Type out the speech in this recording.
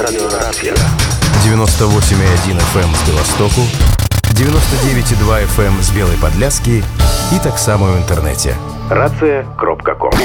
радыёрацыя. 98,1 FM з Беластоку, 99,2 FM з Белай Падляскі і таксама ў інтэрнэце. Рацыя.ком.